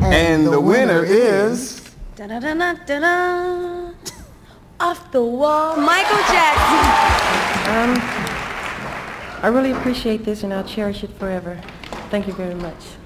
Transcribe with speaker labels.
Speaker 1: And the winner is...
Speaker 2: Da-da-da-da-da-da. Off the wall, Michael Jackson.
Speaker 3: I really appreciate this, and I'll cherish it forever. Thank you very much.